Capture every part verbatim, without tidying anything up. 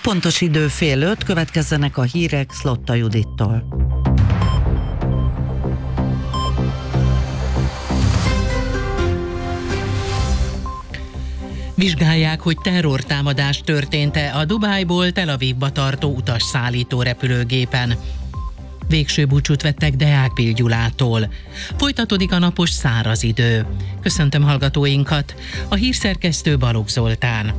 pontos idő fél öt, következzenek a hírek Szlotta Judittól. Vizsgálják, hogy terrortámadás történt-e a Dubájból Tel Avivba tartó utasszállító repülőgépen. Végső búcsút vettek Deák Bill Gyulától. Folytatódik a napos száraz idő. Köszöntöm hallgatóinkat, a hírszerkesztő Balogh Zoltán.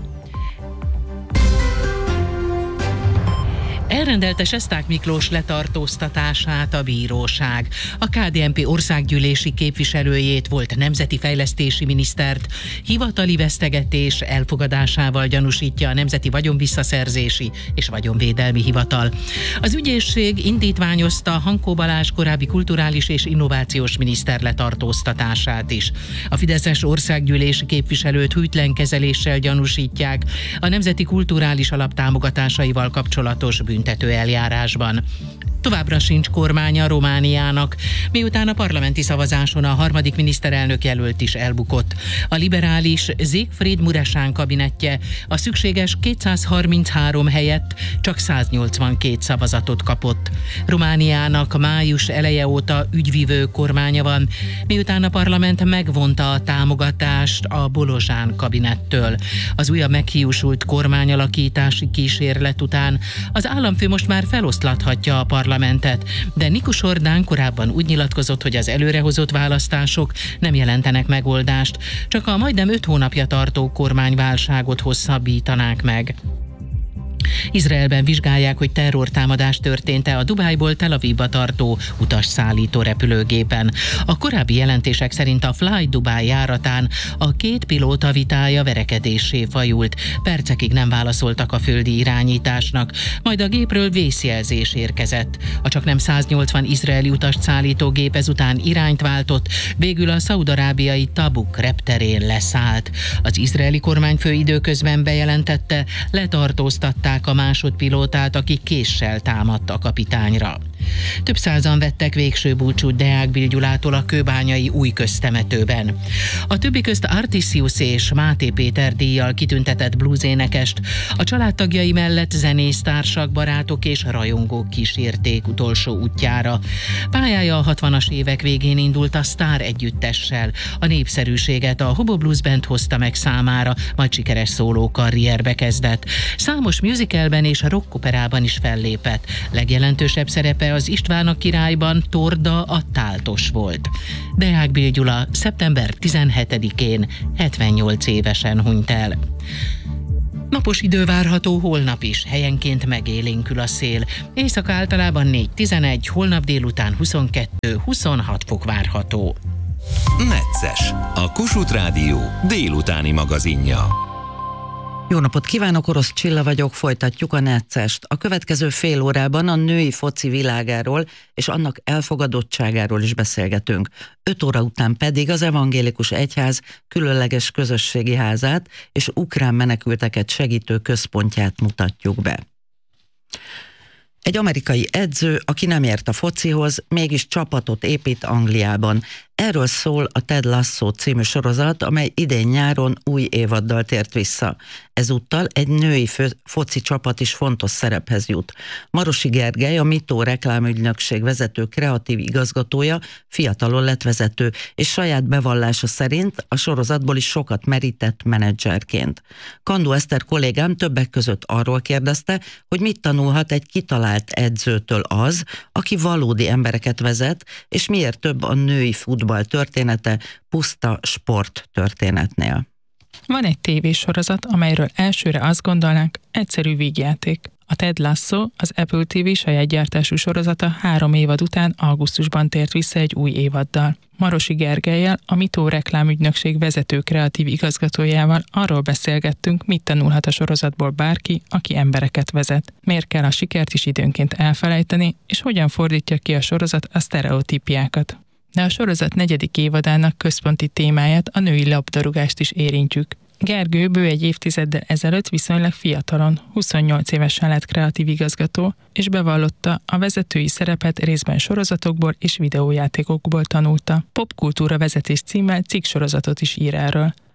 Elrendelte Sesták Miklós letartóztatását a bíróság. A ká dé en pé országgyűlési képviselőjét, volt nemzeti fejlesztési minisztert hivatali vesztegetés elfogadásával gyanúsítja a Nemzeti Vagyonvisszaszerzési és Vagyonvédelmi Hivatal. Az ügyészség indítványozta Hankó Balázs korábbi kulturális és innovációs miniszter letartóztatását is. A fideszes országgyűlési képviselőt hűtlen kezeléssel gyanúsítják a Nemzeti Kulturális Alap támogatásaival kapcsolatos bűntető eljárásban. Továbbra sincs kormánya Romániának, miután a parlamenti szavazáson a harmadik miniszterelnök jelölt is elbukott. A liberális Siegfried Mureşan kabinettje a szükséges kétszázharminchárom helyett csak száznyolcvankét szavazatot kapott. Romániának május eleje óta ügyvivő kormánya van, miután a parlament megvonta a támogatást a Bolozsán kabinettől. Az újabb meghiúsult kormányalakítási kísérlet után az államfő most már feloszlathatja a parlamentet, de Nikus Orbán korábban úgy nyilatkozott, hogy az előrehozott választások nem jelentenek megoldást, csak a majdnem öt hónapja tartó kormányválságot hosszabbítanák meg. Izraelben vizsgálják, hogy terrortámadás történt-e a Dubájból Tel Avivba tartó utasszállító repülőgépen. A korábbi jelentések szerint a Fly Dubai járatán a két pilóta vitája verekedéssé fajult. Percekig nem válaszoltak a földi irányításnak, majd a gépről vészjelzés érkezett. A csaknem száznyolcvan izraeli utast szállító gép ezután irányt váltott, végül a szaudarábiai Tabuk repterén leszállt. Az izraeli kormányfő időközben bejelentette, letartóztatták a másodpilótát, aki késsel támadt a kapitányra. Több százan vettek végső búcsút Deák Bill Gyulától a kőbányai új köztemetőben. A többi közt Artisius és Máté Péter díjjal kitüntetett bluesénekest a családtagjai mellett zenésztársak, barátok és rajongók kísérték utolsó útjára. Pályája a hatvanas évek végén indult a Sztár együttessel. A népszerűséget a Hobo Blues Band hozta meg számára, majd sikeres szóló karrierbe kezdett. Számos musicalben és rockoperában is fellépett. Legjelentősebb szerepe az István a királyban Torda a táltos volt. Deák Bill Gyula szeptember tizenhetedikén hetvennyolc évesen hunyt el. Napos idő várható holnap is, helyenként megélénkül a szél. Éjszaka általában négy tizenegy, holnap délután huszonkettő huszonhat fok várható. Necces, a Kossuth Rádió délutáni magazinja. Jó napot kívánok, Orosz Csilla vagyok, folytatjuk a Neccest. A következő fél órában a női foci világáról és annak elfogadottságáról is beszélgetünk. Öt óra után pedig az Evangélikus Egyház különleges közösségi házát és ukrán menekülteket segítő központját mutatjuk be. Egy amerikai edző, aki nem ért a focihoz, mégis csapatot épít Angliában. Erről szól a Ted Lasso című sorozat, amely idén nyáron új évaddal tért vissza. Ezúttal egy női fő, foci csapat is fontos szerephez jut. Marosi Gergely, a Mitó reklámügynökség vezető kreatív igazgatója, fiatalon lett vezető, és saját bevallása szerint a sorozatból is sokat merített menedzserként. Kandó Eszter kollégám többek között arról kérdezte, hogy mit tanulhat egy kitalált edzőtől az, aki valódi embereket vezet, és miért több a női futball története puszta sport történetnél. Van egy tévésorozat, amelyről elsőre azt gondolnánk, egyszerű vígjáték. A Ted Lasso, az Apple té vé saját gyártású sorozata három évad után augusztusban tért vissza egy új évaddal. Marosi Gergellyel, a Mitó reklámügynökség vezető kreatív igazgatójával arról beszélgettünk, mit tanulhat a sorozatból bárki, aki embereket vezet. Miért kell a sikert is időnként elfelejteni, és hogyan fordítja ki a sorozat a sztereotípiákat. De a sorozat negyedik évadának központi témáját, a női labdarúgást is érintjük. Gergő bő egy évtizeddel ezelőtt viszonylag fiatalon, huszonnyolc évesen lett kreatív igazgató, és bevallotta, a vezetői szerepet részben sorozatokból és videójátékokból tanulta. Popkultúra vezetés címmel cikksorozatot is ír erről.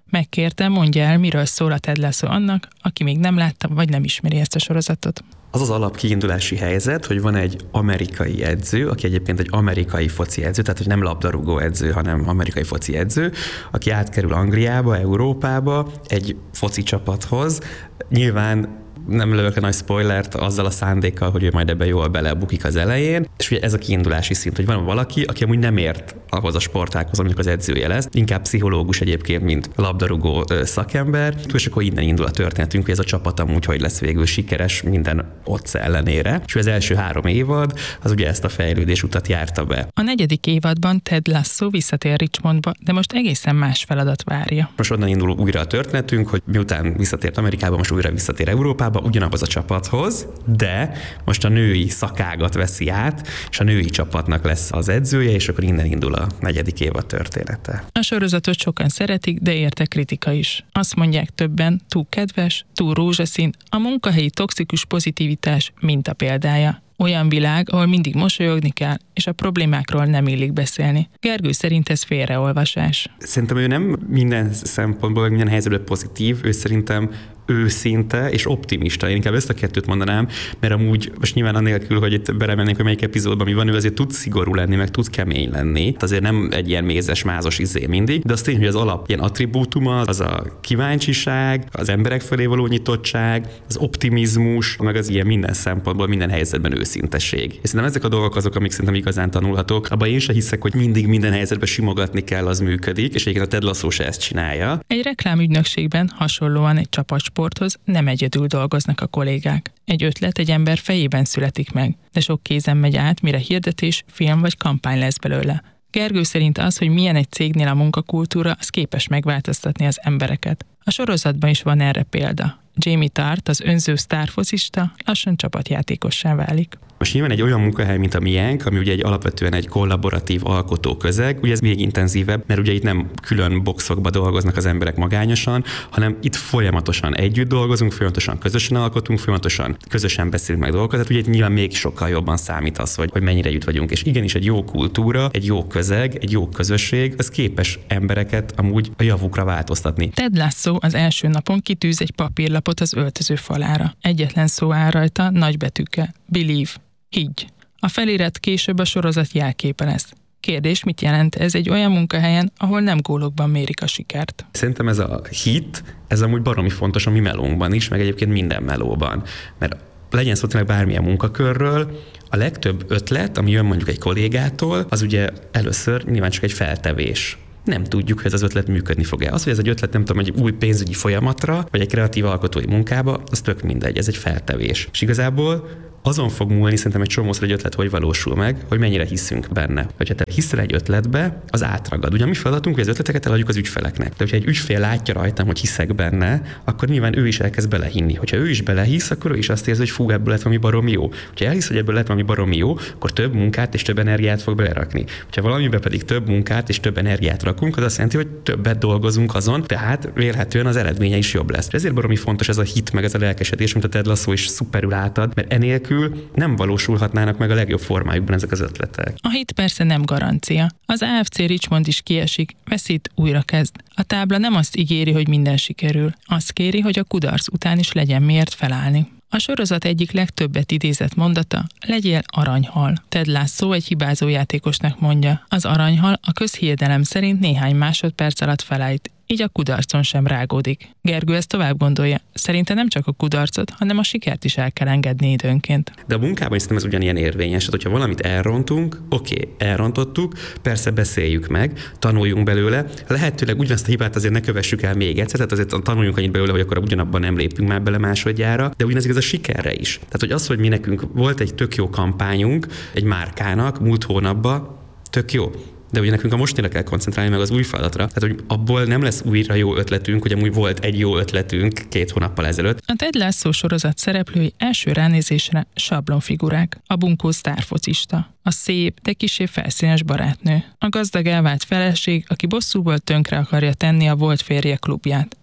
Megkértem, mondja el, miről szól a Ted Lasso annak, aki még nem látta, vagy nem ismeri ezt a sorozatot. Az az alap kiindulási helyzet, hogy van egy amerikai edző, aki egyébként egy amerikai foci edző, tehát hogy nem labdarúgó edző, hanem amerikai foci edző, aki átkerül Angliába, Európába egy foci csapathoz. Nyilván nem lövök le nagy spoilert azzal a szándékkal, hogy ő majd ebbe jól belebukik az elején, és ugye ez a kiindulási szint, hogy van valaki, aki amúgy nem ért ahhoz a sportághoz, aminek az edzője lesz, inkább pszichológus egyébként, mint labdarúgó szakember, és akkor innen indul a történetünk, hogy ez a csapat amúgy hogy lesz végül sikeres minden ott ellenére. És az első három évad az ugye ezt a fejlődés utat járta be. A negyedik évadban Ted Lasso visszatér Richmondba, de most egészen más feladat várja. Most onnan indul újra a történetünk, hogy miután visszatért Amerikába, most újra visszatér Európába, ugyanabhoz a csapathoz, de most a női szakágat veszi át, és a női csapatnak lesz az edzője, és akkor innen indul a negyedik évad története. A sorozatot sokan szeretik, de érte kritika is. Azt mondják többen, túl kedves, túl rózsaszín, a munkahelyi toxikus pozitivitás mintapéldája. Olyan világ, ahol mindig mosolyogni kell, és a problémákról nem illik beszélni. Gergő szerint ez félreolvasás. Szerintem ő nem minden szempontból, minden helyzetben pozitív, ő szerintem őszinte és optimista. Én inkább ezt a kettőt mondanám, mert amúgy most nyilván anélkül, hogy itt belemennénk, hogy melyik epizódban mi van, ő azért tud szigorú lenni, meg tud kemény lenni. Azért nem egy ilyen mézes, mázos izé mindig, de az tény, hogy az alap ilyen attribútuma, az a kíváncsiság, az emberek felé való nyitottság, az optimizmus, meg az ilyen minden szempontból, minden helyzetben őszintesség. És szerintem ezek a dolgok azok, amik szerintem igazán tanulhatók. Abban én sem hiszek, hogy mindig minden helyzetben simogatni kell, az működik, és egyébként a Ted Lasso se ezt csinálja. Egy reklámügynökségben hasonlóan egy csapatsporthoz nem egyedül dolgoznak a kollégák. Egy ötlet egy ember fejében születik meg, de sok kézen megy át, mire hirdetés, film vagy kampány lesz belőle. Gergő szerint az, hogy milyen egy cégnél a munkakultúra, az képes megváltoztatni az embereket. A sorozatban is van erre példa. Jamie Tart, az önző sztárfocista, lassan csapatjátékossá válik. Most nyilván egy olyan munkahely, mint a miénk, ami ugye egy alapvetően egy kollaboratív alkotó közeg, ugye ez még intenzívebb, mert ugye itt nem külön boxokba dolgoznak az emberek magányosan, hanem itt folyamatosan együtt dolgozunk, folyamatosan közösen alkotunk, folyamatosan közösen beszélünk meg dolgokat, tehát ugye itt nyilván még sokkal jobban számít az, hogy, hogy mennyire együtt vagyunk. És igenis egy jó kultúra, egy jó közeg, egy jó közösség, az képes embereket amúgy a javukra változtatni. Ted Lasso az első napon kitűz egy papírlapot az öltöző falára. Egyetlen szó áll rajta, nagybetűkkel. Believe. Higgy. A felirat később a sorozat jelképe lesz. Kérdés, mit jelent ez egy olyan munkahelyen, ahol nem gólokban mérik a sikert? Szerintem ez a hit, ez amúgy baromi fontos a mi melónkban is, meg egyébként minden melóban. Mert legyen szó tényleg bármilyen munkakörről, a legtöbb ötlet, ami jön mondjuk egy kollégától, az ugye először nyilván csak egy feltevés. Nem tudjuk, hogy ez az ötlet működni fog-e. Az, hogy ez egy ötlet, nem tudom, egy új pénzügyi folyamatra, vagy egy kreatív alkotói munkába, az tök mindegy, ez egy feltevés. És igazából azon fog múlni szerintem egy csomószor egy ötlet, hogy valósul meg, hogy mennyire hiszünk benne. Hogyha te hiszel egy ötletbe, az átragad. Ugye mi feladatunk, hogy az ötleteket eladjuk az ügyfeleknek. De hogyha egy ügyfél látja rajtam, hogy hiszek benne, akkor nyilván ő is elkezd belehinni. Hogyha ő is belehisz, akkor ő is azt érzi, hogy fú, ebből lett valami baromi jó. Ha elhisz, hogy ebből lett valami baromi jó, akkor több munkát és több energiát fog belerakni. Ha valamiben pedig több munkát és több energiát rakunk, az azt jelenti, hogy többet dolgozunk azon, tehát vélhetően az eredménye is jobb lesz. Ezért baromi fontos ez a hit, meg ez a lelkesedés, amit a Ted Lasso is szuperül átad, mert enélkül nem valósulhatnának meg a legjobb formájukban ezek az ötletek. A hit persze nem garancia. Az á ef cé Richmond is kiesik, veszít, újra kezd. A tábla nem azt ígéri, hogy minden sikerül. Azt kéri, hogy a kudarc után is legyen miért felállni. A sorozat egyik legtöbbet idézett mondata, legyél aranyhal. Ted Lasso egy hibázó játékosnak mondja. Az aranyhal a közhiedelem szerint néhány másodperc alatt felállít, így a kudarcon sem rágódik. Gergő ezt tovább gondolja. Szerinte nem csak a kudarcot, hanem a sikert is el kell engedni időnként. De a munkában is szerintem ez ugyanilyen érvényes. Hát, hogyha valamit elrontunk, oké, okay, elrontottuk, persze beszéljük meg, tanuljunk belőle. Lehetőleg ugyanazt a hibát azért ne kövessük el még egyszer, tehát azért tanuljunk annyit belőle, hogy akkor ugyanabban nem lépünk már bele másodjára, de ugyanez igaz a sikerre is. Tehát, hogy az, hogy mi nekünk volt egy tök jó kampányunk, egy márkának múlt hónapban, tök jó. De ugye nekünk a mostira kell koncentrálni meg az új feladatra. Tehát, hogy abból nem lesz újra jó ötletünk, hogy amúgy volt egy jó ötletünk két hónappal ezelőtt. A Ted Lasso sorozat szereplői első ránézésre sablonfigurák. A bunkó sztárfocista. A szép, de kissé felszínes barátnő. A gazdag elvált feleség, aki bosszúból tönkre akarja tenni a volt férje klubját.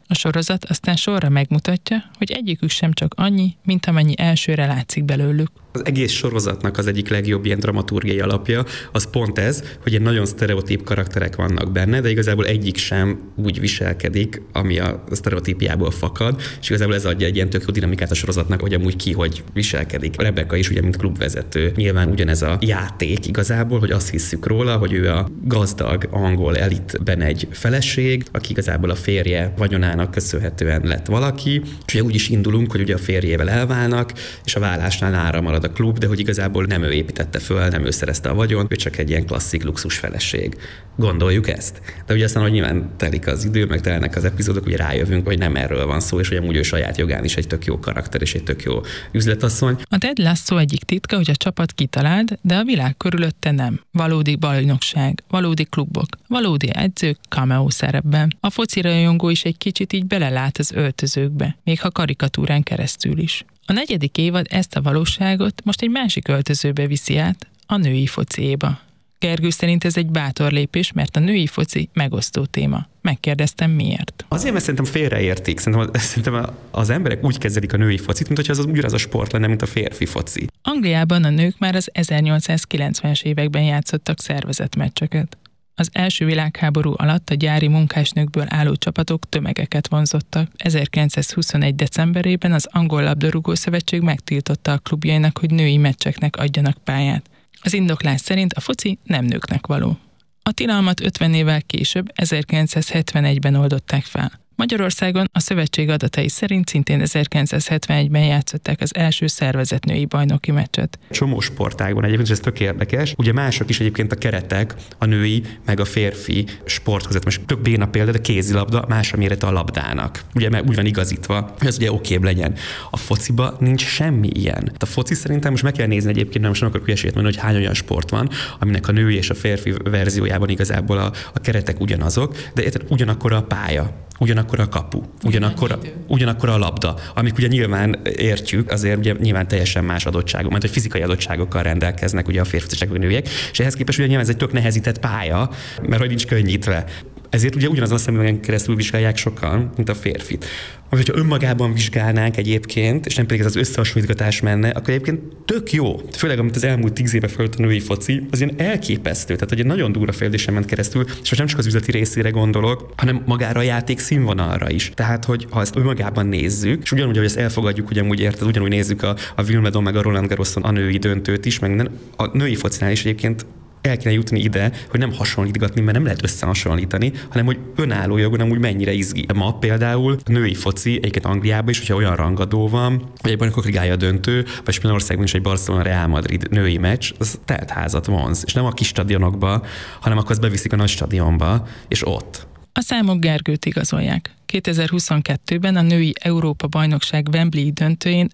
A sorozat aztán sorra megmutatja, hogy egyikük sem csak annyi, mint amennyi elsőre látszik belőlük. Az egész sorozatnak az egyik legjobb ilyen dramaturgiai alapja az pont ez, hogy egy nagyon sztereotíp karakterek vannak benne, de igazából egyik sem úgy viselkedik, ami a sztereotípiából fakad, és igazából ez adja egy ilyen tök jó dinamikát a sorozatnak, hogy amúgy ki hogy viselkedik. Rebecca is ugye, mint klubvezető, nyilván ugyanez a játék igazából, hogy azt hisszük róla, hogy ő a gazdag angol elitben egy feleség, aki igazából a férje vagyonának köszönhetően lett valaki, és ugye úgy is indulunk, hogy ugye a férjével elválnak, és a vállásnál nára marad a klub, de hogy igazából nem ő építette föl, nem ő szerezte a vagyont, ő csak egy ilyen klasszik luxus feleség. Gondoljuk ezt. De ugye aztán, hogy nyilván telik az idő, meg telnek az epizódok, ugye rájövünk, hogy nem erről van szó, és hogy amúgy ő saját jogán is egy tök jó karakter és egy tök jó üzletasszony. A Ted Lasso egyik titka, hogy a csapat kitalált, de a világ körülötte nem. Valódi bajnokság, valódi klubok, valódi edzők cameo szerepben. A foci rajongó is egy kicsit így belelát az öltözőkbe, még ha karikatúrán keresztül is. A negyedik évad ezt a valóságot most egy másik öltözőbe viszi át, a női fociéba. Gergő szerint ez egy bátor lépés, mert a női foci megosztó téma. Megkérdeztem miért. Azért, mert szerintem félreértik. Szerintem, szerintem az emberek úgy kezelik a női focit, mint hogyha az ugyanaz a sport lenne, mint a férfi foci. Angliában a nők már az ezernyolcszázkilencvenes években játszottak szervezett meccseket. Az első világháború alatt a gyári munkásnőkből álló csapatok tömegeket vonzottak. ezerkilencszázhuszonegy. decemberében az Angol Labdarúgó Szövetség megtiltotta a klubjainak, hogy női meccseknek adjanak pályát. Az indoklás szerint a foci nem nőknek való. A tilalmat ötven évvel később, ezerkilencszázhetvenegyben oldották fel. Magyarországon a szövetség adatai szerint szintén ezerkilencszázhetvenegyben játszották az első szervezett női bajnoki meccset. Csomó sportágban egyébként, és ez tök érdekes, ugye mások is egyébként a keretek a női meg a férfi sport között. Most tök béna példa, de kézilabda más a mérete a labdának. Ugye mert úgy van igazítva, hogy ez ugye okébb legyen. A fociba nincs semmi ilyen. A foci szerintem most meg kell nézni egyébként, nem most nem akarok hülyeséget mondani, hogy hány olyan sport van, aminek a női és a férfi verziójában igazából a, a keretek ugyanazok, de ugyanakkor a pálya. Ugyanakkor a kapu, ugyanakkor a, ugyanakkor a labda, amik ugye nyilván értjük, azért ugye nyilván teljesen más adottságok, mert hogy fizikai adottságokkal rendelkeznek ugye a férfiak vagy nőiek, és ehhez képest ugye nyilván ez egy tök nehezített pálya, mert hogy nincs könnyítve. Ezért ugye ugyanazon a szemüvegen keresztül vizsgálják sokan, mint a férfit. Ami, hogyha önmagában vizsgálnánk egyébként, és nem pedig ez az összehasonlítgatás menne, akkor egyébként tök jó. Főleg, amit az elmúlt tíz éve felült a női foci, az ilyen elképesztő. Tehát, hogy egy nagyon durva fejlődésen ment keresztül, és most nem csak az üzleti részére gondolok, hanem magára a játék színvonalra is. Tehát, hogy ha ezt önmagában nézzük, és ugyanúgy, hogy ezt elfogadjuk, ugyanúgy érted, ugyanúgy nézzük a, a Wimbledon meg a Roland Garroson a női döntőt is, meg minden, a női focinál is egyébként el kéne jutni ide, hogy nem hasonlítgatni, mert nem lehet összehasonlítani, hanem hogy önálló jogon amúgy mennyire izgi. Ma például a női foci, egyébként Angliában is, hogyha olyan rangadó van, vagy egy bajnokok ligája a döntő, vagy Spanyolországban is egy Barcelona Real Madrid női meccs, az telt házat vonz. És nem a kis stadionokba, hanem akkor azt beviszik a nagy stadionba, és ott. A számok Gergőt igazolják. kétezer-huszonkettőben a női Európa-bajnokság Wembley döntőjén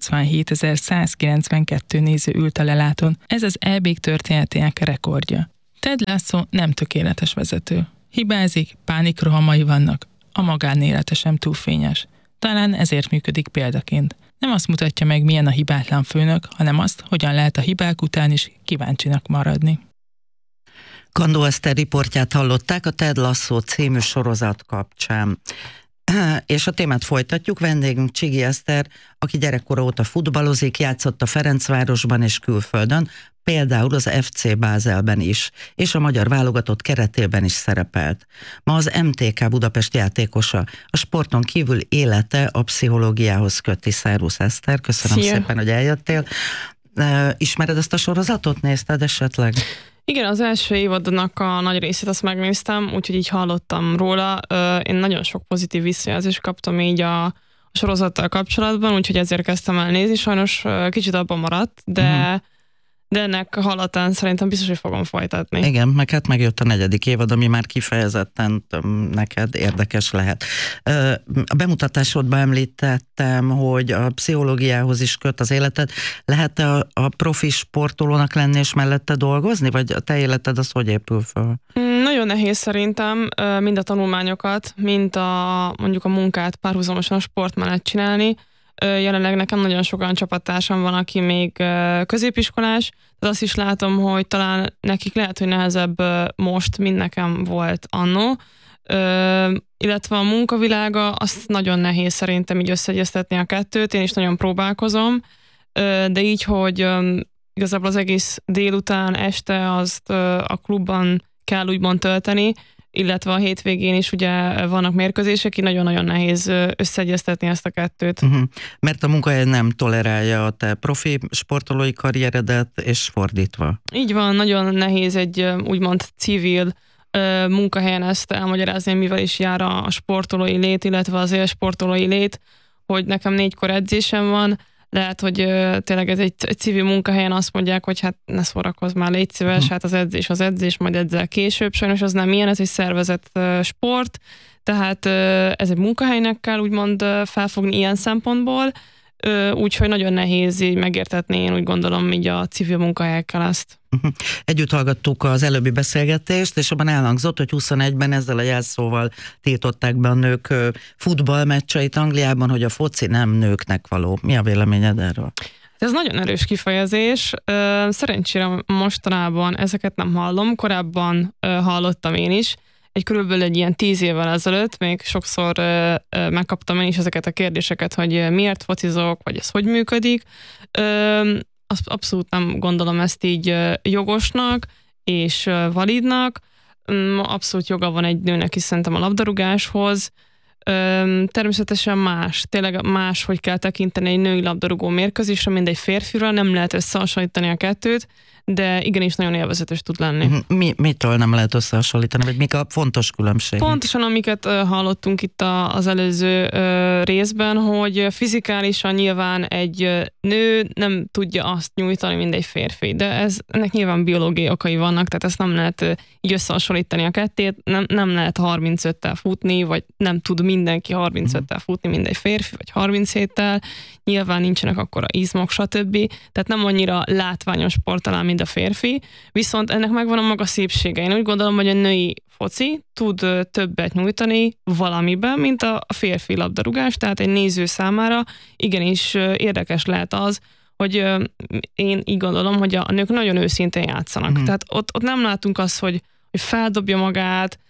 nyolcvanhétezer-százkilencvenkettő néző ült a lelátón. Ez az é bé történetének rekordja. Ted Lasso nem tökéletes vezető. Hibázik, pánikrohamai vannak, a magánélete sem túl fényes. Talán ezért működik példaként. Nem azt mutatja meg, milyen a hibátlan főnök, hanem azt, hogyan lehet a hibák után is kíváncsinak maradni. Kandó Eszter riportját hallották a Ted Lasso című sorozat kapcsán. És a témát folytatjuk, vendégünk Csigi Eszter, aki gyerekkora óta futballozik, játszott a Ferencvárosban és külföldön, például az ef cé Bázelben is, és a magyar válogatott keretében is szerepelt. Ma az em té ká Budapest játékosa. A sporton kívül élete a pszichológiához köti. Szervusz Eszter, köszönöm Szia. szépen, hogy eljöttél. Ismered ezt a sorozatot? Nézted esetleg? Igen, az első évadnak a nagy részét azt megnéztem, úgyhogy így hallottam róla. Én nagyon sok pozitív visszajelzést kaptam így a sorozattal kapcsolatban, úgyhogy ezért kezdtem el nézni. Sajnos kicsit abban maradt, de, uh-huh. de ennek hallatán szerintem biztos, hogy fogom folytatni. Igen, meg hát megjött a negyedik évad, ami már kifejezetten neked érdekes lehet. A bemutatásodban említettem, hogy a pszichológiához is köt az életed. Lehet a, a profi sportolónak lenni és mellette dolgozni, vagy a te életed az hogy épül föl? Nagyon nehéz szerintem mind a tanulmányokat, mind a, mondjuk a munkát párhuzamosan a sport mellett csinálni. Jelenleg nekem nagyon sokan csapattársam van, aki még középiskolás, de azt is látom, hogy talán nekik lehet, hogy nehezebb most, mint nekem volt annó. Ö, illetve a munkavilága, azt nagyon nehéz szerintem így összeegyeztetni a kettőt, én is nagyon próbálkozom, ö, de így, hogy ö, igazából az egész délután, este azt ö, a klubban kell úgymond tölteni, illetve a hétvégén is ugye vannak mérkőzések, így nagyon-nagyon nehéz összeegyeztetni ezt a kettőt. Uh-huh. Mert a munkahely nem tolerálja a te profi sportolói karrieredet, és fordítva. Így van, nagyon nehéz egy úgymond civil ö, munkahelyen ezt elmagyarázni, mivel is jár a, a sportolói lét, illetve az élsportolói lét, hogy nekem négykor edzésem van, lehet, hogy ö, tényleg ez egy, egy civil munkahelyen azt mondják, hogy hát ne szórakozz már, légy szíves, hát az edzés az edzés, majd edzel később. Sajnos az nem ilyen, ez egy szervezett ö, sport, tehát ö, ez egy munkahelynek kell úgymond ö, felfogni ilyen szempontból, ö, úgyhogy nagyon nehéz így megértetni, én úgy gondolom, így a civil munkahelyekkel ezt. Együtt hallgattuk az előbbi beszélgetést, és abban elhangzott, hogy huszonegyben ezzel a jelszóval tiltották be a nők futballmeccseit Angliában, hogy a foci nem nőknek való. Mi a véleményed erről? Ez nagyon erős kifejezés. Szerencsére mostanában ezeket nem hallom, korábban hallottam én is. Egy körülbelül egy ilyen tíz évvel ezelőtt még sokszor megkaptam én is ezeket a kérdéseket, hogy miért focizok, vagy ez hogy működik. Azt abszolút nem gondolom ezt így jogosnak és validnak. Abszolút joga van egy nőnek is szerintem a labdarúgáshoz. Természetesen más, tényleg más, hogy kell tekinteni egy női labdarúgó mérkőzésre, mint egy férfira, nem lehet összehasonlítani a kettőt, de igenis nagyon élvezetes tud lenni. Mi, mitől nem lehet összehasonlítani, vagy mik a fontos különbség? Pontosan, amiket uh, hallottunk itt a, az előző uh, részben, hogy fizikálisan nyilván egy uh, nő nem tudja azt nyújtani, mint egy férfi, de ez, ennek nyilván biológiai okai vannak, tehát ezt nem lehet uh, így összehasonlítani a kettét, nem, nem lehet harmincöttel futni, vagy nem tud mindenki harmincöttel futni, mint egy férfi, vagy harminchéttel, nyilván nincsenek akkora izmok, stb. Tehát nem annyira látványos sport talán, mint a férfi, viszont ennek megvan a maga szépsége. Én úgy gondolom, hogy a női foci tud többet nyújtani valamiben, mint a férfi labdarúgás, tehát egy néző számára igenis érdekes lehet az, hogy én így gondolom, hogy a nők nagyon őszintén játszanak. Mm. Tehát ott, ott nem látunk azt, hogy, hogy feldobja magát,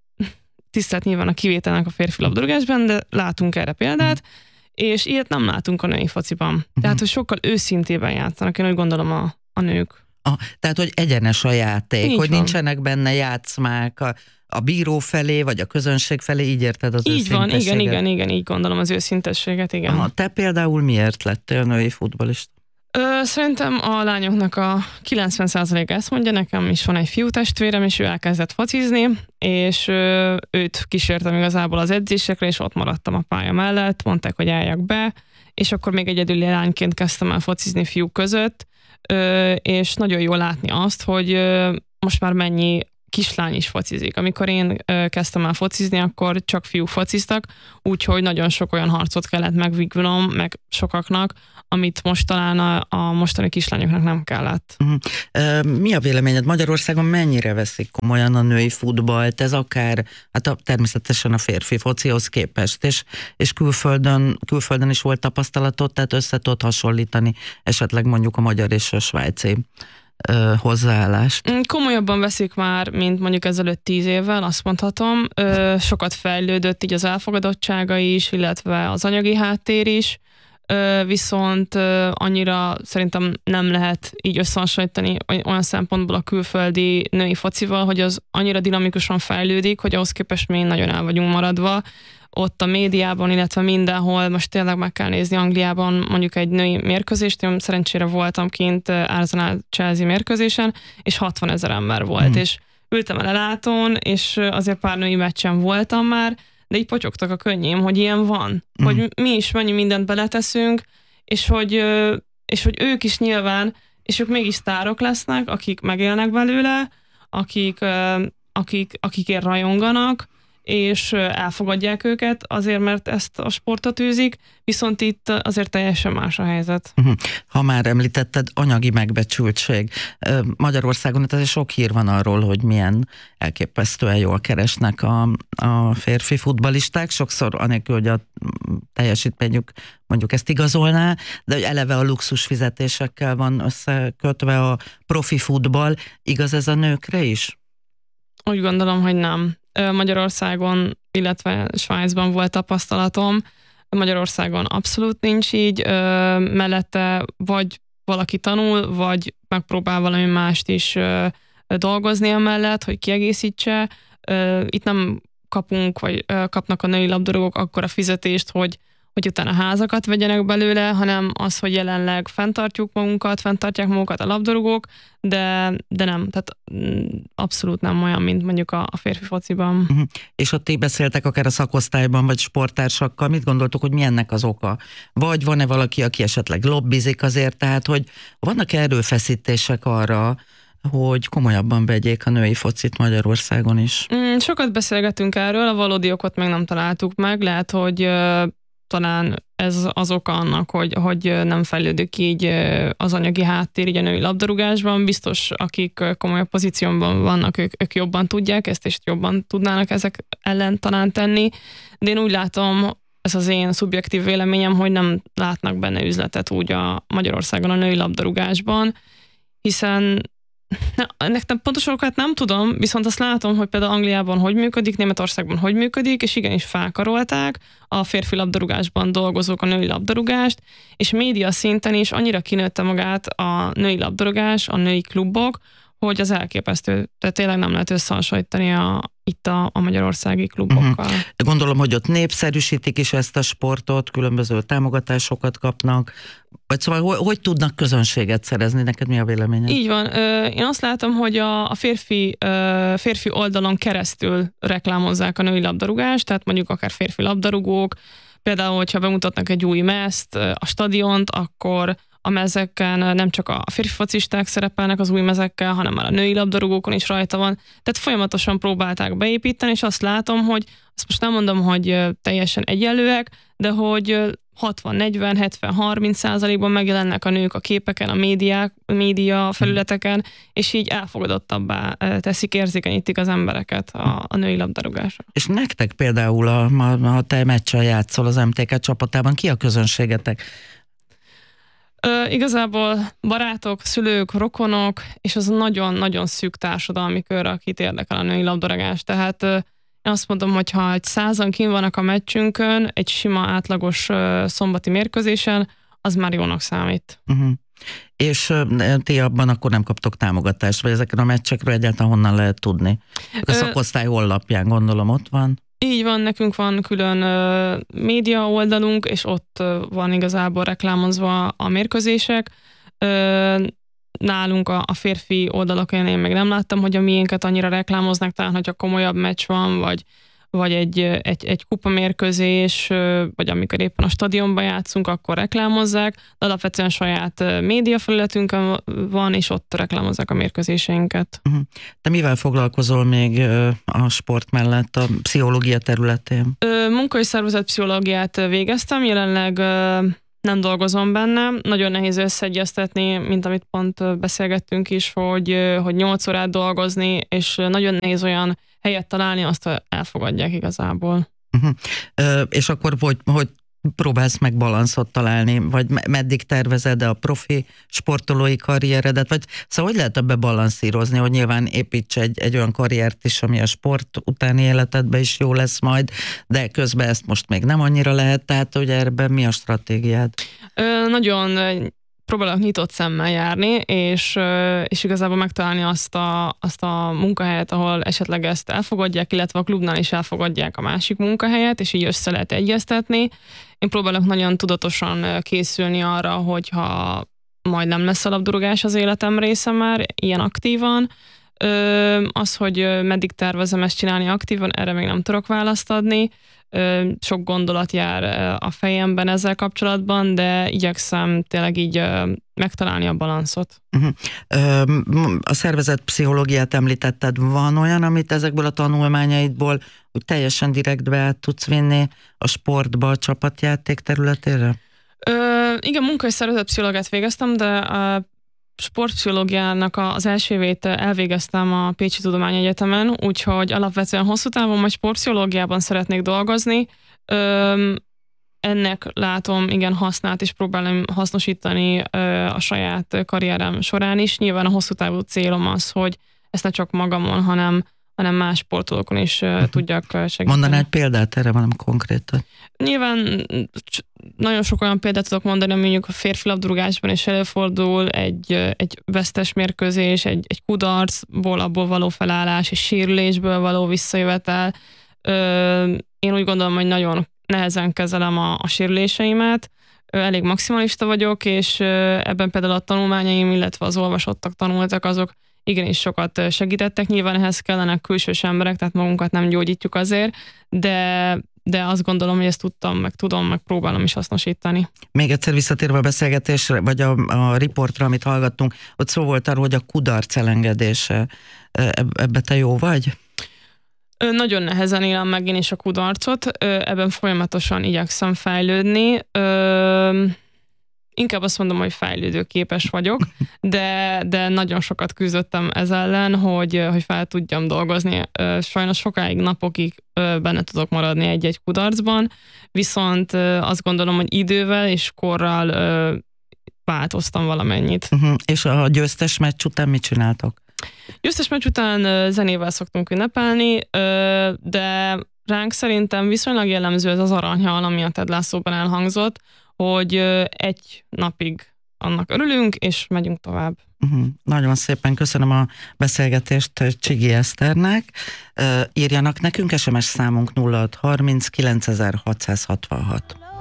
tisztelt nyilván a kivételnek a férfi labdarúgásban, de látunk erre példát, mm. és ilyet nem látunk a női fociban. Mm. Tehát, hogy sokkal őszintében játszanak, én úgy gondolom a, a nők. Ah, tehát, hogy egyenes a játék, így hogy van. Nincsenek benne játszmák a, a bíró felé, vagy a közönség felé, így érted az Így van, őszintességet? igen, igen, igen, így gondolom az őszintességet, igen. Aha, te például miért lettél női futballista? Ö, szerintem a lányoknak a kilencven százaléka ezt mondja, nekem is van egy fiú testvérem, és ő elkezdett focizni, és ö, őt kísértem igazából az edzésekre, és ott maradtam a pálya mellett, mondták, hogy álljak be, és akkor még egyedüli lányként kezdtem el focizni fiúk között, ö, és nagyon jó látni azt, hogy ö, most már mennyi kislány is focizik. Amikor én ö, kezdtem el focizni, akkor csak fiúk fociztak, úgyhogy nagyon sok olyan harcot kellett megvívnom, meg sokaknak, amit most talán a, a mostani kislányoknak nem kellett. Uh-huh. Mi a véleményed? Magyarországon mennyire veszik komolyan a női futballt? Ez akár, hát a, természetesen a férfi focihoz képest, és, és külföldön, külföldön is volt tapasztalatot, tehát össze tudod hasonlítani esetleg mondjuk a magyar és a svájci hozzáállást? Komolyabban veszik már, mint mondjuk ezelőtt tíz évvel, azt mondhatom. Sokat fejlődött így az elfogadottsága is, illetve az anyagi háttér is, viszont annyira szerintem nem lehet így összehasonlítani olyan szempontból a külföldi női focival, hogy az annyira dinamikusan fejlődik, hogy ahhoz képest mi nagyon el vagyunk maradva. Ott a médiában, illetve mindenhol, most tényleg meg kell nézni Angliában mondjuk egy női mérkőzést, én szerencsére voltam kint Arsenal-Chelsea mérkőzésen, és hatvanezer ember volt, mm. és ültem el elátón, és azért pár női meccsen voltam már, de így potyogtak a könnyém, hogy ilyen van, mm. hogy mi is mennyi mindent beleteszünk, és hogy, és hogy ők is nyilván, és ők mégis sztárok lesznek, akik megélnek belőle, akik, akik, akikért rajonganak, és elfogadják őket azért, mert ezt a sportot űzik, viszont itt azért teljesen más a helyzet. Ha már említetted, anyagi megbecsültség. Magyarországon azért sok hír van arról, hogy milyen elképesztően jól keresnek a, a férfi futballisták, sokszor anélkül, hogy a teljesítményük mondjuk ezt igazolná, de hogy eleve a luxus fizetésekkel van összekötve a profi futball. Igaz ez a nőkre is? Úgy gondolom, hogy nem. Magyarországon, illetve Svájcban volt tapasztalatom. Magyarországon abszolút nincs így. Mellette vagy valaki tanul, vagy megpróbál valami mást is dolgozni emellett, hogy kiegészítse. Itt nem kapunk, vagy kapnak a női labdarúgók akkora fizetést, hogy hogy utána házakat vegyenek belőle, hanem az, hogy jelenleg fenntartjuk magunkat, fenntartják magukat a labdarúgók, de, de nem, tehát abszolút nem olyan, mint mondjuk a, a férfi fociban. Uh-huh. És ott ti beszéltek akár a szakosztályban, vagy sporttársakkal, mit gondoltuk, hogy mi ennek az oka? Vagy van-e valaki, aki esetleg lobbizik azért, tehát hogy vannak erőfeszítések arra, hogy komolyabban vegyék a női focit Magyarországon is? Mm, sokat beszélgetünk erről, a valódi okot meg nem találtuk meg, lehet, hogy talán ez az oka annak, hogy, hogy nem fejlődik így az anyagi háttér így a női labdarúgásban. Biztos, akik komolyabb pozícióban vannak, ők, ők jobban tudják ezt, és jobban tudnának ezek ellen talán tenni. De én úgy látom, ez az én szubjektív véleményem, hogy nem látnak benne üzletet úgy a Magyarországon a női labdarúgásban, hiszen ennek pontosan okát nem tudom, viszont azt látom, hogy például Angliában hogy működik, Németországban hogy működik, és igenis felkarolták a férfi labdarúgásban dolgozók a női labdarúgást, és média szinten is annyira kinőtte magát a női labdarúgás, a női klubok, hogy az elképesztő. Tehát tényleg nem lehet összehasonlítani a, itt a, a magyarországi klubokkal. Uh-huh. Gondolom, hogy ott népszerűsítik is ezt a sportot, különböző támogatásokat kapnak, vagy szóval hogy, hogy tudnak közönséget szerezni? Neked mi a véleményed? Így van. Én azt látom, hogy a, a férfi, férfi oldalon keresztül reklámozzák a női labdarúgást, tehát mondjuk akár férfi labdarúgók, például, hogyha bemutatnak egy új mezt, a stadiont, akkor a mezeken nem csak a férfi focisták szerepelnek az új mezekkel, hanem már a női labdarúgókon is rajta van. Tehát folyamatosan próbálták beépíteni, és azt látom, hogy azt most nem mondom, hogy teljesen egyenlőek, de hogy hatvan, negyven, hetven, harminc százalékban megjelennek a nők a képeken, a médiák, média felületeken, és így elfogadottabbá teszik, érzékenyítik az embereket a, a női labdarúgásra. És nektek például, a, a, a te meccsel játszol az em té ká csapatában, ki a közönségetek? Ö, igazából barátok, szülők, rokonok, és az nagyon-nagyon szűk társadalmi kör, akit érdekel a női labdarúgás. Tehát ö, én azt mondom, hogy ha egy százan kint vannak a meccsünkön, egy sima átlagos ö, szombati mérkőzésen, az már jónak számít. Uh-huh. És ö, ti abban akkor nem kaptok támogatást, vagy ezeken a meccsekről egyáltalán honnan lehet tudni? A szakosztály honlapján gondolom ott van. Így van, nekünk van külön uh, média oldalunk, és ott uh, van igazából reklámozva a mérkőzések. Uh, nálunk a, a férfi oldalakon én még nem láttam, hogy a miénket annyira reklámoznak, talán, hogyha komolyabb meccs van, vagy, vagy egy, egy, egy kupamérkőzés, uh, vagy amikor éppen a stadionban játszunk, akkor reklámozzák, de alapvetően saját uh, média felületünkön van, és ott reklámozzák a mérkőzéseinket. Uh-huh. Te mivel foglalkozol még uh, a sport mellett a pszichológia területén? Uh, munkai szervezet pszichológiát végeztem, jelenleg uh, nem dolgozom benne. Nagyon nehéz összeegyeztetni, mint amit pont beszélgettünk is, hogy, hogy nyolc órát dolgozni, és nagyon nehéz olyan helyet találni, azt elfogadják igazából. Uh-huh. Uh, és akkor hogy, hogy próbálsz meg balanszot találni, vagy meddig tervezed a profi sportolói karrieredet, vagy szóval hogy lehet ebbe balanszírozni, hogy nyilván építs egy, egy olyan karriert is, ami a sport utáni életedben is jó lesz majd, de közben ezt most még nem annyira lehet, tehát hogy ebben mi a stratégiád? Ö, nagyon próbálok nyitott szemmel járni, és, és igazából megtalálni azt a, azt a munkahelyet, ahol esetleg ezt elfogadják, illetve a klubnál is elfogadják a másik munkahelyet, és így össze lehet egyeztetni. Én próbálok nagyon tudatosan készülni arra, hogyha majd nem lesz a labdarúgás az életem része már, ilyen aktívan. Az, hogy meddig tervezem ezt csinálni aktívan, erre még nem tudok választ adni. Sok gondolat jár a fejemben ezzel kapcsolatban, de igyekszem tényleg így megtalálni a balanszot. Uh-huh. A szervezetpszichológiát említetted, van olyan, amit ezekből a tanulmányaidból úgy teljesen direktbe át tudsz vinni a sportba, a csapatjáték területére? Ö, igen, munkai szervezetpszichológiát végeztem, de a sportpszichológiának az első évét elvégeztem a Pécsi Tudományegyetemen, úgyhogy alapvetően hosszú távon majd sportpszichológiában szeretnék dolgozni. Ö, ennek látom igen hasznát, és próbálom hasznosítani a saját karrierem során is. Nyilván a hosszú távú célom az, hogy ezt ne csak magamon, hanem hanem más sportolókon is uh, tudjak segíteni. Mondaná egy példát erre valami konkrétan? Nyilván nagyon sok olyan példát tudok mondani, ami mondjuk a férfi labdarúgásban is előfordul, egy, egy vesztes mérkőzés, egy, egy kudarcból, abból való felállás, egy sérülésből való visszajövetel. Én úgy gondolom, hogy nagyon nehezen kezelem a, a sérüléseimet, elég maximalista vagyok, és ebben például a tanulmányaim, illetve az olvasottak, tanultak, azok igenis sokat segítettek. Nyilván ehhez kellenek külsős emberek, tehát magunkat nem gyógyítjuk azért, de, de azt gondolom, hogy ezt tudtam, meg tudom, meg próbálom is hasznosítani. Még egyszer visszatérve a beszélgetésre, vagy a, a riportra, amit hallgattunk, ott szó volt arról, hogy a kudarc elengedése. Ebbe te jó vagy? Nagyon nehezen élem meg én is a kudarcot, ebben folyamatosan igyekszem fejlődni. Inkább azt mondom, hogy fejlődőképes vagyok, de, de nagyon sokat küzdöttem ez ellen, hogy, hogy fel tudjam dolgozni. Sajnos sokáig, napokig benne tudok maradni egy-egy kudarcban, viszont azt gondolom, hogy idővel és korral változtam valamennyit. Uh-huh. És a győztes meccs után mit csináltok? Győztes meccs után zenével szoktunk ünnepelni, de ránk szerintem viszonylag jellemző ez az aranyhal, ami a Ted Lasso-ban elhangzott, hogy egy napig annak örülünk, és megyünk tovább. Uh-huh. Nagyon szépen köszönöm a beszélgetést Csigi Eszternek. Uh, írjanak nekünk, es em es számunk nulla hat harminc kilencezer-hatszázhatvanhat.